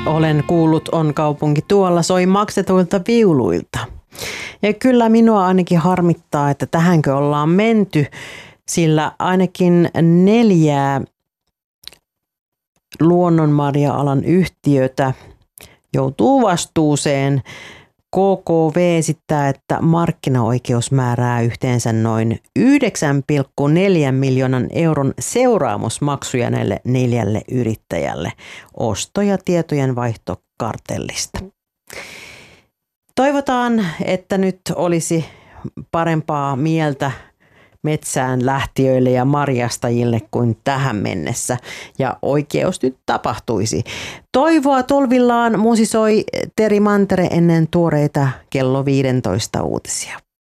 olen kuullut, on kaupunki tuolla, soi maksetuilta viuluilta. Ja kyllä minua ainakin harmittaa, että tähänkö ollaan menty, sillä ainakin 4 luonnonmarja-alan yhtiötä joutuu vastuuseen. KKV esittää, että markkinaoikeus määrää yhteensä noin 9,4 miljoonan euron seuraamusmaksuja näille 4 yrittäjälle osto- ja tietojenvaihtokartellista. Toivotaan, että nyt olisi parempaa mieltä metsään lähtiöille ja marjastajille kuin tähän mennessä, ja oikeus nyt tapahtuisi. Toivoa tolvillaan musisoi Teri Mantere ennen tuoreita kello 15 uutisia.